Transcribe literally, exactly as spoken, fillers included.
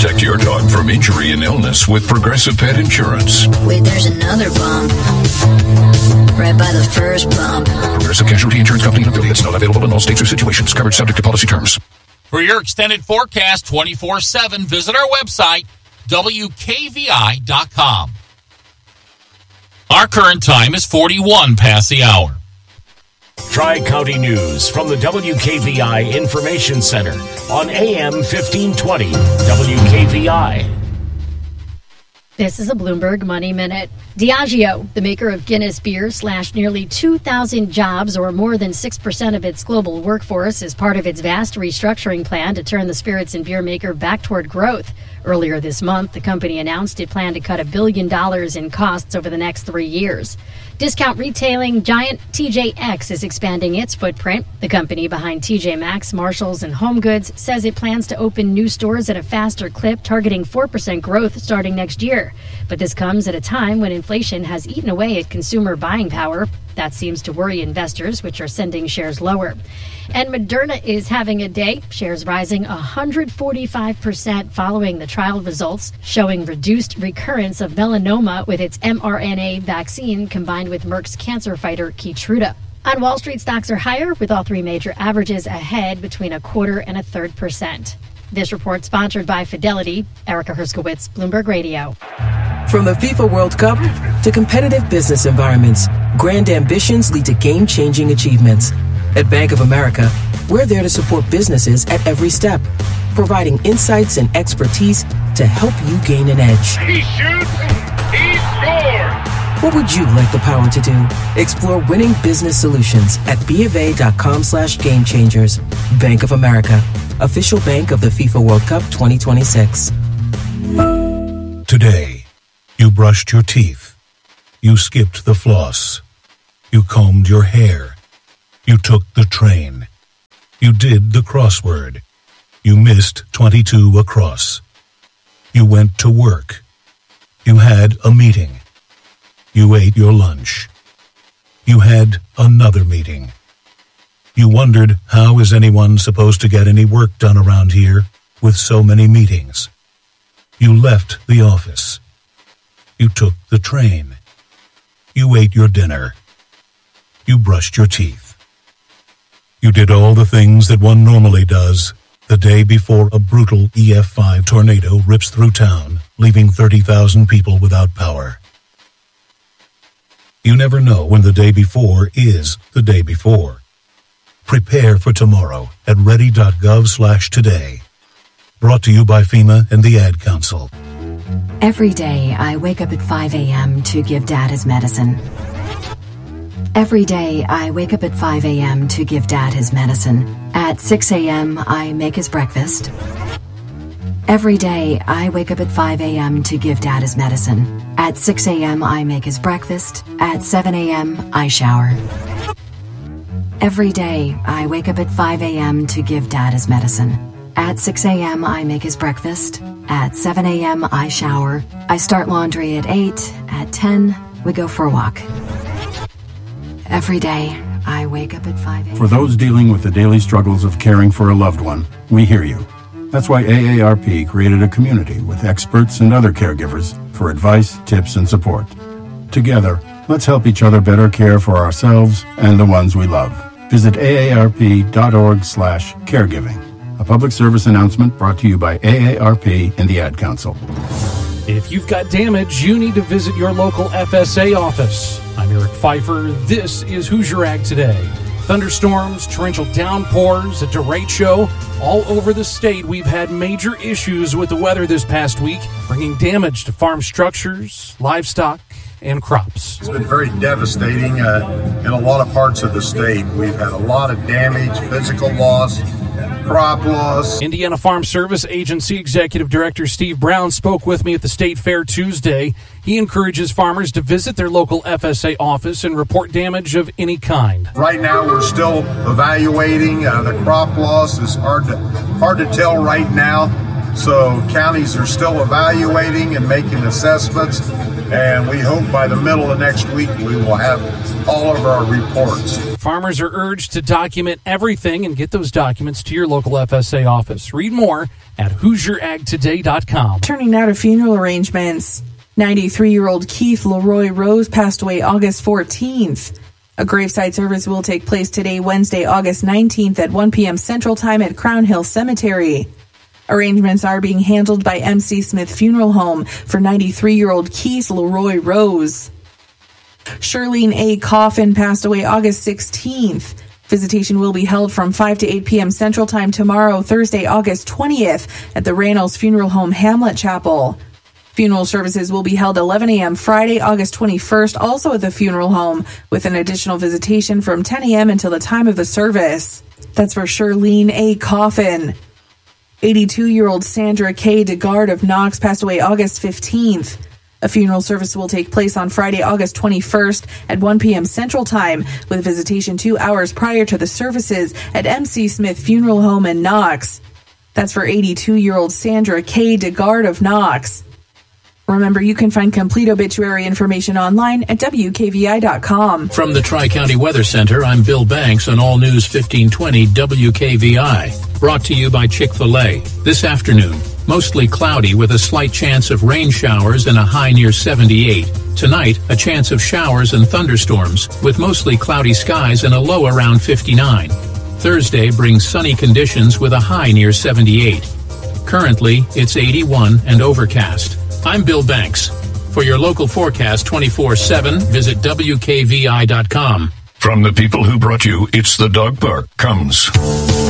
Protect your dog from injury and illness with Progressive Pet Insurance. Wait, there's another bump. Right by the first bump. Progressive Casualty Insurance Company and affiliates. Not available in all states or situations. Coverage subject to policy terms. For your extended forecast twenty-four seven, visit our website, W K V I dot com. Our current time is forty-one past the hour. Tri-County News from the W K V I Information Center on A M fifteen twenty W K V I. This is a Bloomberg Money Minute. Diageo, the maker of Guinness beer, slashed nearly two thousand jobs, or more than six percent of its global workforce, as part of its vast restructuring plan to turn the spirits and beer maker back toward growth. Earlier this month, the company announced it planned to cut a billion dollars in costs over the next three years. Discount retailing giant T J X is expanding its footprint. The company behind T J Maxx, Marshalls, and HomeGoods says it plans to open new stores at a faster clip, targeting four percent growth starting next year. But this comes at a time when inflation has eaten away at consumer buying power. That seems to worry investors, which are sending shares lower. And Moderna is having a day, shares rising one hundred forty-five percent following the trial results showing reduced recurrence of melanoma with its mRNA vaccine combined with Merck's cancer fighter Keytruda. On Wall Street, stocks are higher, with all three major averages ahead between a quarter and a third percent. This report sponsored by Fidelity. Erica Herskowitz, Bloomberg Radio. From the FIFA World Cup to competitive business environments, grand ambitions lead to game-changing achievements. At Bank of America, we're there to support businesses at every step, providing insights and expertise to help you gain an edge. He shoots, he scores! What would you like the power to do? Explore winning business solutions at BofA.com slash game changers. Bank of America, official bank of the FIFA World Cup twenty twenty-six. Today, you brushed your teeth. You skipped the floss. You combed your hair. You took the train. You did the crossword. You missed twenty-two across. You went to work. You had a meeting. You ate your lunch. You had another meeting. You wondered, how is anyone supposed to get any work done around here with so many meetings? You left the office. You took the train. You ate your dinner. You brushed your teeth. You did all the things that one normally does the day before a brutal E F five tornado rips through town, leaving thirty thousand people without power. You never know when the day before is the day before. Prepare for tomorrow at ready.gov slash today. Brought to you by FEMA and the Ad Council. Every day I wake up at five a.m. to give Dad his medicine. Every day I wake up at five a.m. to give Dad his medicine. At six a.m. I make his breakfast. Every day I wake up at five a.m. to give Dad his medicine. At six a.m. I make his breakfast. At seven a.m. I shower. Every day I wake up at five a.m. to give Dad his medicine. At six a.m. I make his breakfast. At seven a.m. I shower. I start laundry at eight. At ten, we go for a walk. Every day I wake up at five a.m. For those dealing with the daily struggles of caring for a loved one, we hear you. That's why A A R P created a community with experts and other caregivers for advice, tips, and support. Together, let's help each other better care for ourselves and the ones we love. Visit aarp.org slash caregiving. A public service announcement brought to you by A A R P and the Ad Council. If you've got damage, you need to visit your local F S A office. I'm Eric Pfeiffer. This is Hoosier Ag Today. Thunderstorms, torrential downpours, a derecho. All over the state, we've had major issues with the weather this past week, bringing damage to farm structures, livestock, and crops. It's been very devastating uh, in a lot of parts of the state. We've had a lot of damage, physical loss, crop loss. Indiana Farm Service Agency Executive Director Steve Brown spoke with me at the State Fair Tuesday. He encourages farmers to visit their local F S A office and report damage of any kind. Right now, we're still evaluating. Uh, the crop loss is hard to hard to tell right now. So counties are still evaluating and making assessments, and we hope by the middle of next week we will have all of our reports. Farmers are urged to document everything and get those documents to your local F S A office. Read more at Hoosier Ag Today dot com. Turning now to funeral arrangements. ninety-three-year-old Keith Leroy Rose passed away August fourteenth. A graveside service will take place today, Wednesday, August nineteenth at one p.m. Central Time at Crown Hill Cemetery. Arrangements are being handled by M C Smith Funeral Home for ninety-three-year-old Keith Leroy Rose. Shirlene A. Coffin passed away August sixteenth. Visitation will be held from five to eight p.m. Central Time tomorrow, Thursday, August twentieth at the Reynolds Funeral Home Hamlet Chapel. Funeral services will be held eleven a.m. Friday, August twenty-first, also at the funeral home, with an additional visitation from ten a.m. until the time of the service. That's for Shirlene A. Coffin. eighty-two-year-old Sandra K. DeGard of Knox passed away August fifteenth. A funeral service will take place on Friday, August twenty-first at one p.m. Central Time, with visitation two hours prior to the services at M C Smith Funeral Home in Knox. That's for eighty-two-year-old Sandra K. DeGard of Knox. Remember, you can find complete obituary information online at W K V I dot com. From the Tri-County Weather Center, I'm Bill Banks on All News fifteen twenty W K V I. Brought to you by Chick-fil-A. This afternoon, mostly cloudy with a slight chance of rain showers and a high near seventy-eight. Tonight, a chance of showers and thunderstorms with mostly cloudy skies and a low around fifty-nine. Thursday brings sunny conditions with a high near seventy-eight. Currently, it's eighty-one and overcast. I'm Bill Banks. For your local forecast twenty-four seven, visit W K V I dot com. From the people who brought you It's the Dog Park comes